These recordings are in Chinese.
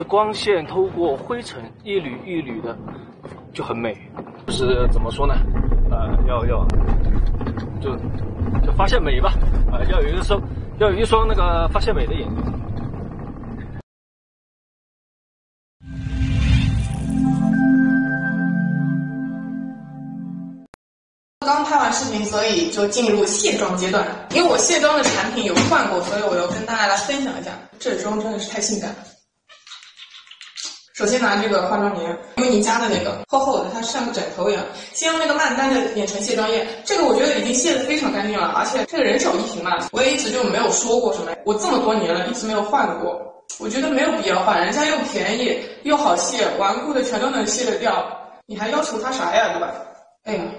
光线透过灰尘一缕一缕的，就很美。就是怎么说呢？就发现美吧。要有一双那个发现美的眼睛。 刚拍完视频，所以就进入卸妆阶段。因为我卸妆的产品有换过，所以我要跟大家来分享一下。这妆真的是太性感了。首先拿这个化妆棉，因为你家的那个厚厚的，它像个枕头一样。先用那个曼丹的眼唇卸妆液，这个我觉得已经卸得非常干净了，而且这个人手一瓶嘛，我也一直就没有说过什么，我这么多年了一直没有换过，我觉得没有必要换，人家又便宜又好卸，顽固的全都能卸得掉，你还要求它啥呀，对吧？哎呀，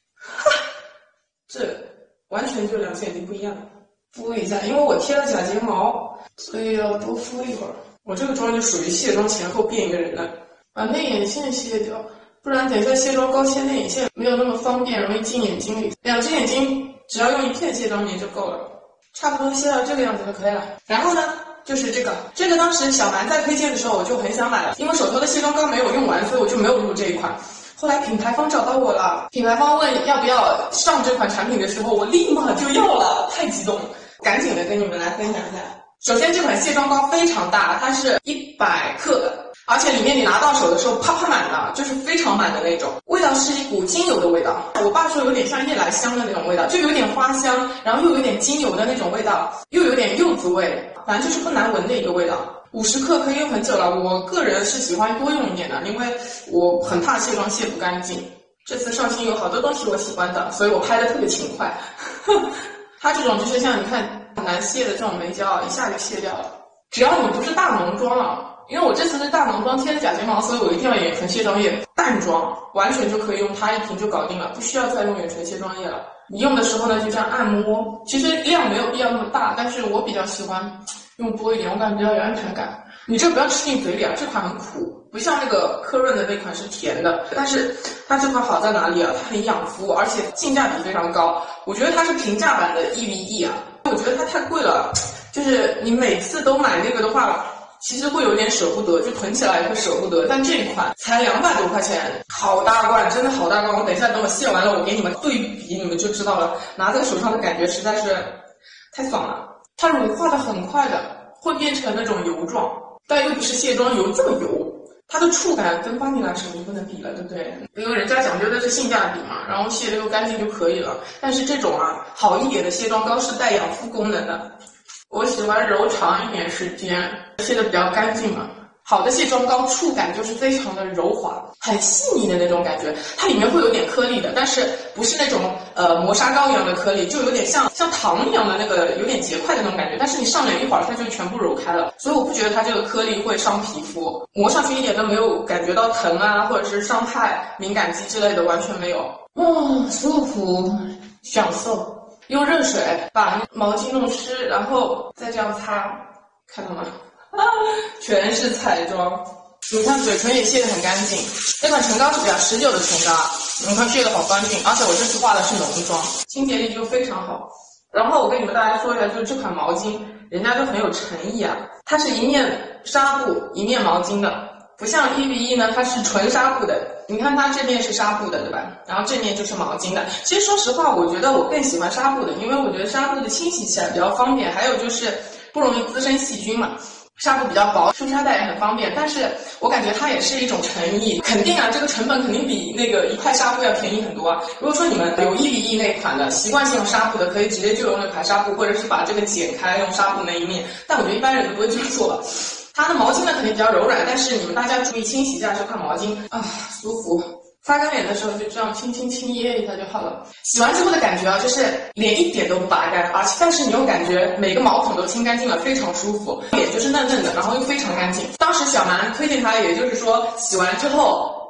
这完全就两只眼睛不一样。敷一下，因为我贴了假睫毛，所以要多敷一会儿。我这个妆就属于卸妆前后变一个人的，把内眼线卸掉，不然等一下卸妆膏卸内眼线没有那么方便，容易进眼睛里。两只眼睛只要用一片卸妆棉就够了，差不多卸到这个样子就可以了。然后呢，就是这个当时小蛮在推荐的时候我就很想买了，因为手头的卸妆膏没有用完，所以我就没有入这一款。后来品牌方找到我了，品牌方问要不要上这款产品的时候，我立马就要了，太激动了，赶紧的跟你们来分享一下。首先这款卸妆膏非常大，它是100克的，而且里面你拿到手的时候啪啪满的，就是非常满的那种。味道是一股精油的味道，我爸说有点像夜来香的那种味道，就有点花香，然后又有点精油的那种味道，又有点柚子味，反正就是不难闻的一个味道。50克可以用很久了，我个人是喜欢多用一点的，因为我很怕卸妆卸不干净。这次上新有好多东西我喜欢的，所以我拍的特别勤快。它这种就是像你看很难卸的这种眉胶，一下就卸掉了。只要你不是大浓妆了，因为我这次是大浓妆贴的假睫毛，所以我一定要眼唇卸妆液。淡妆完全就可以用它一瓶就搞定了，不需要再用眼唇卸妆液了。你用的时候呢，就这样按摩，其实量没有必要那么大，但是我比较喜欢用多一点，我感觉比较有安全感。你这不要吃进嘴里啊，这款很苦，不像那个科润的那款是甜的，但是它这款好在哪里啊？它很养肤，而且性价比非常高。我觉得它是平价版的 EVE 啊，我觉得它太贵了，就是你每次都买那个的话，其实会有点舍不得，就囤起来也会舍不得。但这一款才200多块钱，好大罐，真的好大罐。我等一下等我卸完了，我给你们对比，你们就知道了。拿在手上的感觉实在是太爽了，它乳化的很快的，会变成那种油状。但又不是卸妆油这么油，它的触感跟巴尼拉什么就不能比了，对不对？因为人家讲究的是性价比嘛，然后卸的又干净就可以了。但是这种啊，好一点的卸妆膏是带养肤功能的，我喜欢揉长一点时间，卸的比较干净嘛。好的卸妆膏触感就是非常的柔滑，很细腻的那种感觉，它里面会有点颗粒的，但是不是那种磨砂膏一样的颗粒，就有点像糖一样的那个有点结块的那种感觉，但是你上脸一会儿它就全部揉开了，所以我不觉得它这个颗粒会伤皮肤，磨上去一点都没有感觉到疼啊，或者是伤害敏感肌之类的，完全没有。舒服，享受。用热水把毛巾弄湿，然后再这样擦，看到吗？全是彩妆，你看嘴唇也卸得很干净。这款唇膏是比较持久的唇膏，你看卸得好干净，而且我这次画的是浓妆，清洁力就非常好。然后我跟你们大家说一下，就是这款毛巾，人家就很有诚意啊，它是一面纱布一面毛巾的，不像EVE呢，它是纯纱布的。你看它这面是纱布的，对吧？然后这面就是毛巾的。其实说实话，我觉得我更喜欢纱布的，因为我觉得纱布的清洗起来比较方便，还有就是不容易滋生细菌嘛。纱布比较薄，梳纱带也很方便，但是我感觉它也是一种诚意，肯定啊，这个成本肯定比那个一块纱布要便宜很多啊。如果说你们有EVE那款的，习惯性用纱布的，可以直接就用那款纱布，或者是把这个剪开用纱布那一面，但我觉得一般人都不会这么做。它的毛巾呢肯定比较柔软，但是你们大家注意清洗一下这块毛巾啊，舒服。擦干脸的时候就这样轻轻捏一下就好了。洗完之后的感觉啊，就是脸一点都不拔干，但是你又感觉每个毛孔都清干净了，非常舒服，脸就是嫩嫩的，然后又非常干净。当时小蛮推荐它，也就是说洗完之后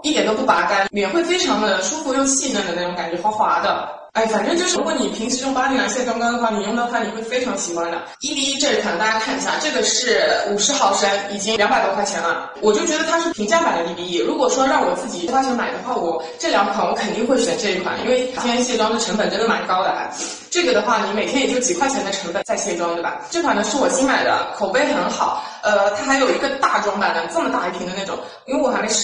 一点都不拔干，脸会非常的舒服又细嫩的那种感觉，滑滑的。哎，反正就是如果你平时用巴黎蓝卸妆膏的话，你用到它你会非常喜欢的。1:1这一款大家看一下，这个是50毫升，已经200多块钱了。我就觉得它是平价版的1:1。如果说让我自己花钱买的话，我这2款我肯定会选这一款，因为每天卸妆的成本真的蛮高的啊。这个的话，你每天也就几块钱的成本在卸妆，对吧？这款呢是我新买的，口碑很好。它还有一个大装版的，这么大一瓶的那种，因为我还没试。